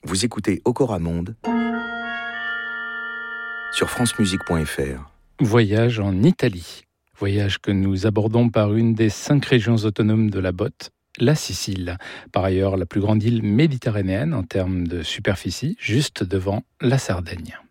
Vous écoutez Okoramonde sur francemusique.fr. Voyage en Italie. Voyage que nous abordons par une des 5 régions autonomes de la botte, la Sicile. Par ailleurs, la plus grande île méditerranéenne en termes de superficie, juste devant la Sardaigne.